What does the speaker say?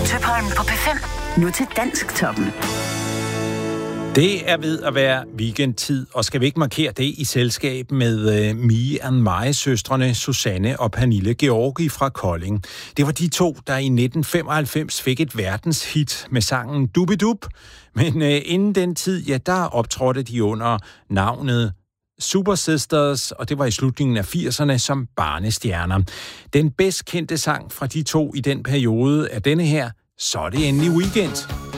Tøpholm på P5. Nu til Dansktoppen. Det er ved at være weekendtid, og skal vi ikke markere det i selskab med Me and My-søstrene Susanne og Pernille Georgi fra Kolding. Det var de to, der i 1995 fik et verdenshit med sangen Dubidub. Men inden den tid, ja, der optrådte de under navnet Super Sisters, og det var i slutningen af 80'erne som barnestjerner. Den bedst kendte sang fra de to i den periode er denne her, Så er det endelig weekend.